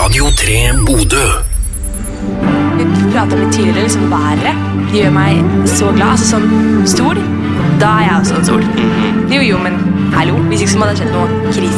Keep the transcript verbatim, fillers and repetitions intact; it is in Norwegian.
Radio tre Bodø. Vi pratet litt tidligere, liksom været. Det gjør meg så glad, altså sånn stol. Da er jeg også en stol. Jo, jo, men hallo, hvis ikke så må det ha skjedd noe krise.